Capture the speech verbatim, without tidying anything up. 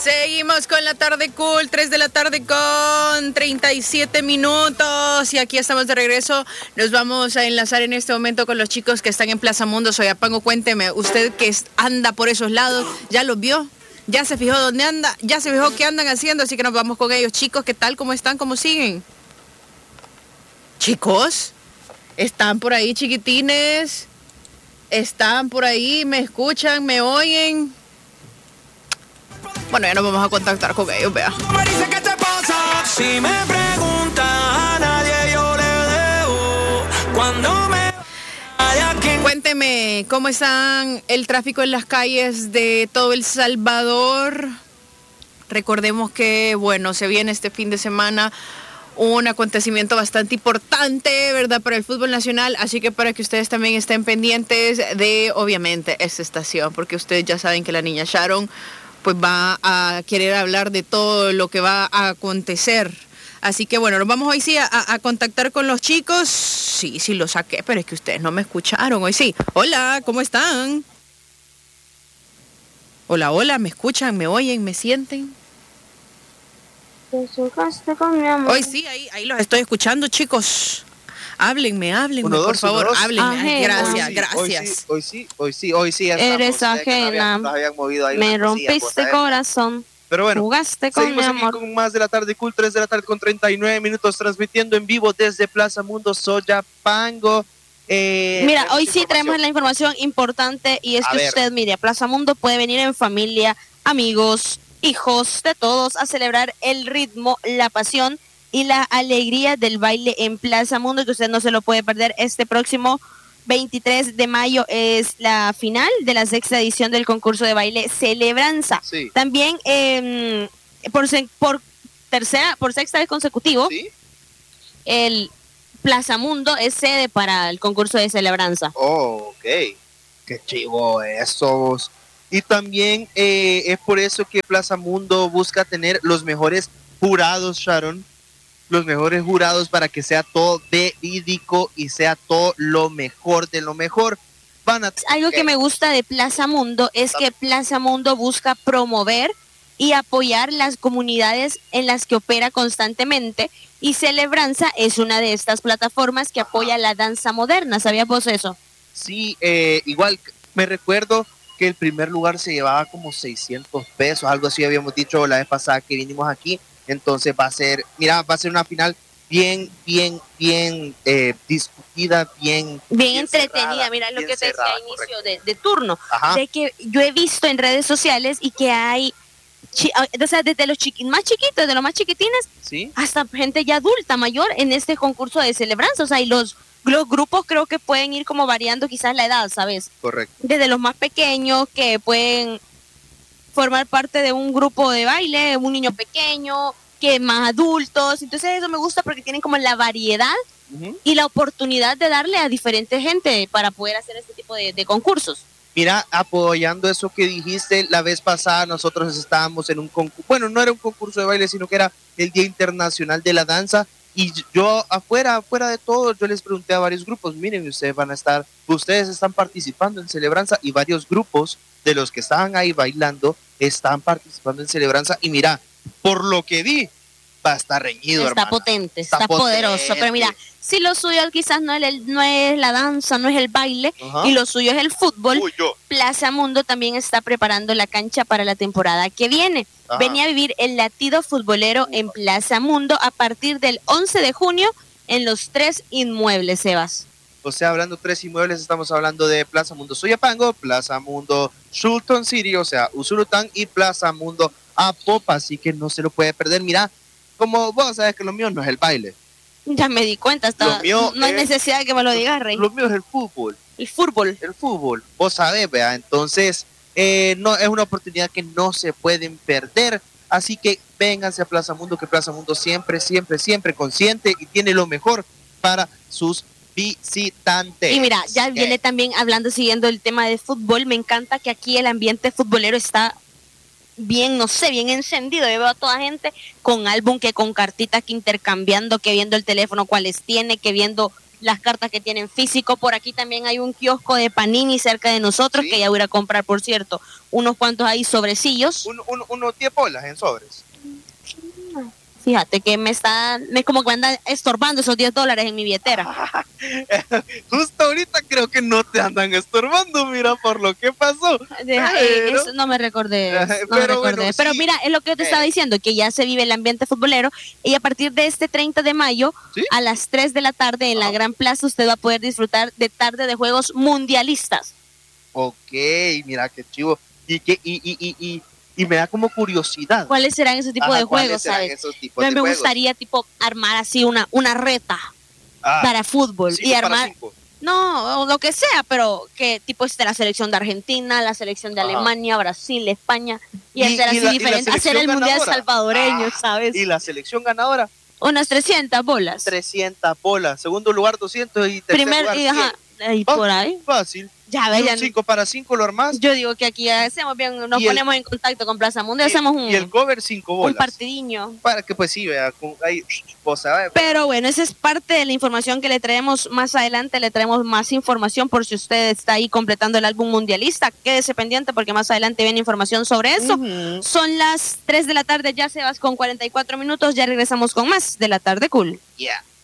Seguimos con la tarde cool, tres de la tarde con treinta y siete minutos y aquí estamos de regreso. Nos vamos a enlazar en este momento con los chicos que están en Plaza Mundo. Soyapango, cuénteme, usted que anda por esos lados, ¿ya los vio? ¿Ya se fijó dónde anda? ¿Ya se fijó qué andan haciendo? Así que nos vamos con ellos. Chicos, ¿qué tal? ¿Cómo están? ¿Cómo siguen? Chicos, ¿están por ahí, chiquitines? ¿Están por ahí? ¿Me escuchan? ¿Me oyen? Bueno, ya nos vamos a contactar con ellos, vea. Si me preguntas a nadie yo le debo cuando me... Cuénteme, ¿cómo están el tráfico en las calles de todo El Salvador? Recordemos que, bueno, se viene este fin de semana un acontecimiento bastante importante, ¿verdad?, para el fútbol nacional, así que para que ustedes también estén pendientes de, obviamente, esta estación, porque ustedes ya saben que la niña Sharon pues va a querer hablar de todo lo que va a acontecer. Así que bueno, nos vamos hoy sí a, a contactar con los chicos. Sí, sí lo saqué, pero es que ustedes no me escucharon hoy sí. Hola, ¿cómo están? Hola, hola, ¿me escuchan? ¿Me oyen? ¿Me sienten? Con mi amor. Hoy sí, ahí, ahí los estoy escuchando, chicos. Háblenme, háblenme, uno, por dos, favor, uno, dos. háblenme. Ay, gracias, hoy sí, gracias. Hoy sí, hoy sí, hoy sí, hoy sí. Eres ajena, nos habían movido ahí me una cosilla, rompiste cosa, corazón. Pero bueno, Jugaste con seguimos mi aquí amor. con más de la tarde cool, tres de la tarde con treinta y nueve minutos, transmitiendo en vivo desde Plaza Mundo Soyapango. Eh, Mira, hoy sí traemos la información importante y es A que ver. usted, mire, a Plaza Mundo puede venir en familia, amigos, hijos, de todos, a celebrar el ritmo, la pasión y la alegría del baile en Plaza Mundo, que usted no se lo puede perder. Este próximo veintitrés de mayo es la final de la sexta edición del concurso de baile Celebranza. Sí. También eh, por, se- por tercera, por sexta vez consecutivo, ¿Sí? el Plaza Mundo es sede para el concurso de Celebranza. Oh, ok. Qué chivo eso. Y también eh, es por eso que Plaza Mundo busca tener los mejores jurados, Sharon. Los mejores jurados para que sea todo verídico y sea todo lo mejor de lo mejor. Van a... Algo que me gusta de Plaza Mundo es que Plaza Mundo busca promover y apoyar las comunidades en las que opera constantemente, y Celebranza es una de estas plataformas que apoya la danza moderna. ¿Sabías vos eso? Sí, eh, igual me recuerdo que el primer lugar se llevaba como seiscientos pesos, algo así habíamos dicho la vez pasada que vinimos aquí. Entonces va a ser, mira, va a ser una final bien, bien, bien eh, discutida, bien... Bien, bien entretenida, cerrada, mira lo bien que te cerrada, decía a inicio de, de turno, Ajá. de que yo he visto en redes sociales y que hay, chi- o sea, desde los chiqui- más chiquitos, de los más chiquitines, ¿Sí? hasta gente ya adulta, mayor, en este concurso de Celebranza. O sea, y los, los grupos creo que pueden ir como variando quizás la edad, ¿sabes? Correcto. Desde los más pequeños que pueden formar parte de un grupo de baile, un niño pequeño, que más adultos. Entonces eso me gusta porque tienen como la variedad Uh-huh. y la oportunidad de darle a diferente gente para poder hacer este tipo de, de concursos. Mira, apoyando eso que dijiste, la vez pasada nosotros estábamos en un concurso, bueno, no era un concurso de baile, sino que era el Día Internacional de la Danza, y yo afuera, afuera de todo, yo les pregunté a varios grupos, miren, ustedes van a estar, ustedes están participando en Celebranza, y varios grupos de los que estaban ahí bailando están participando en Celebranza, y mira, por lo que vi, va a estar reñido, Está hermana. potente, está, Está poderoso. potente. Pero mira, si lo suyo quizás no es, el, no es la danza, no es el baile, Ajá. y lo suyo es el fútbol, Uy, yo. Plaza Mundo también está preparando la cancha para la temporada que viene. Ajá. Venía a vivir el latido futbolero en Plaza Mundo a partir del once de junio en los tres inmuebles, Sebas. O sea, hablando tres inmuebles, estamos hablando de Plaza Mundo Soyapango, Plaza Mundo Sultan City, o sea, Usulután, y Plaza Mundo Apopa, así que no se lo puede perder. Mira, como vos sabes que lo mío no es el baile. Ya me di cuenta, está, Lo mío no hay es- necesidad de que me lo digas, Rey. Lo mío es el fútbol, El fútbol. el fútbol, vos sabés, vea, entonces eh, no, es una oportunidad que no se pueden perder, así que vénganse a Plaza Mundo, que Plaza Mundo siempre, siempre, siempre consciente y tiene lo mejor para sus visitantes. Y mira, ya Eh, viene también hablando, siguiendo el tema de fútbol, me encanta que aquí el ambiente futbolero está bien, no sé, bien encendido. Yo veo a toda gente con álbum, que con cartitas, que intercambiando, que viendo el teléfono cuáles tiene, que viendo las cartas que tienen físico. Por aquí también hay un kiosco de Panini cerca de nosotros, ¿sí? Que ya voy a ir a comprar, por cierto, unos cuantos ahí sobrecillos. Un, un, unos diez bolas en sobres. Fíjate que me está, me como que me andan estorbando esos diez dólares en mi billetera. Justo ahorita creo que no te andan estorbando, mira, por lo que pasó. Deja, pero, eh, eso no me recordé. No pero, me recordé. Bueno, pero sí, mira, es lo que yo te eh, estaba diciendo, que ya se vive el ambiente futbolero y a partir de este treinta de mayo, ¿sí? A las tres de la tarde en ah. la Gran Plaza usted va a poder disfrutar de tarde de juegos mundialistas. Ok, mira qué chivo. Y que, y, y, y, y Y me da como curiosidad. ¿Cuáles serán esos tipos Ajá, de juegos, sabes? Tipos me de me gustaría tipo armar así una, una reta ah, para fútbol y armar no, lo que sea, pero que tipo esté la selección de Argentina, la selección de Ajá. Alemania, Brasil, España y, y hacer así diferente, hacer el ganadora? Mundial salvadoreño, ah, ¿sabes? Y la selección ganadora unas trescientas bolas. trescientas bolas, segundo lugar doscientos y tercer Primer, lugar y, ajá, y por ahí. Fácil. Ya vean. cinco para cinco lo armás. Yo digo que aquí hacemos bien, nos ponemos el, en contacto con Plaza Mundo y, y hacemos un. Y el cover cinco bolas. Un partidiño. Para que pues sí, vea, ahí, cosa, vea. Pero bueno, esa es parte de la información que le traemos más adelante. Le traemos más información por si usted está ahí completando el álbum mundialista. Quédese pendiente porque más adelante viene información sobre eso. Uh-huh. Son las tres de la tarde, ya se vas con cuarenta y cuatro minutos. Ya regresamos con más de la tarde cool. Yeah.